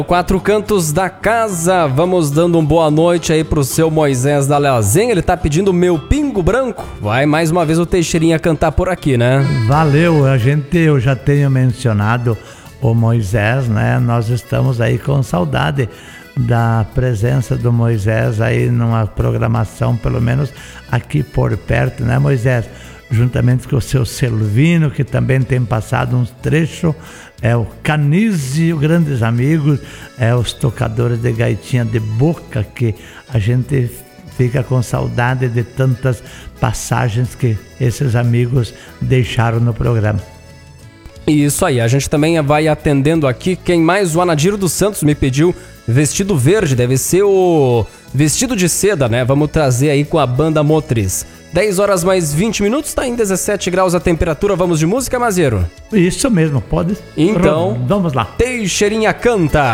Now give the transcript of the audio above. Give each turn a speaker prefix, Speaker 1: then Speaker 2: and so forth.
Speaker 1: Quatro cantos da casa, vamos dando uma boa noite aí pro seu Moisés da Leozinha. Ele tá pedindo Meu Pingo Branco. Vai mais uma vez o Teixeirinha cantar por aqui, né?
Speaker 2: Valeu, eu já tenho mencionado o Moisés, né? Nós estamos aí com saudade da presença do Moisés aí numa programação, pelo menos aqui por perto, né, Moisés? Juntamente com o seu Silvino, que também tem passado uns trechos, o Canizio, grandes amigos, os tocadores de gaitinha de boca, que a gente fica com saudade de tantas passagens que esses amigos deixaram no programa.
Speaker 1: Isso aí, a gente também vai atendendo aqui. Quem mais? O Anadiro dos Santos me pediu vestido verde, deve ser o vestido de seda, né? Vamos trazer aí com a banda Motriz. 10 horas mais 20 minutos, tá em 17 graus a temperatura. Vamos de música, Mazeiro?
Speaker 2: Isso mesmo, pode?
Speaker 1: Então,
Speaker 2: vamos lá.
Speaker 1: Teixeirinha canta.